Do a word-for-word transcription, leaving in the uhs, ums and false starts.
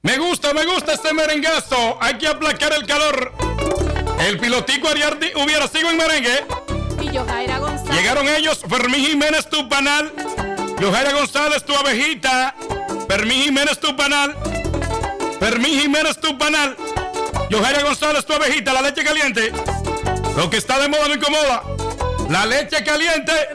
Me gusta, me gusta este merengazo. Hay que aplacar el calor. El pilotico Ariardi hubiera sido en merengue. Y Yojaira González. Llegaron ellos, Fermín Jiménez, tu panal. Yojaira González, tu abejita. Fermín Jiménez, tu panal. Fermín Jiménez, tu panal. Yojaira González, tu abejita. La leche caliente. Lo que está de moda no incomoda. La leche caliente.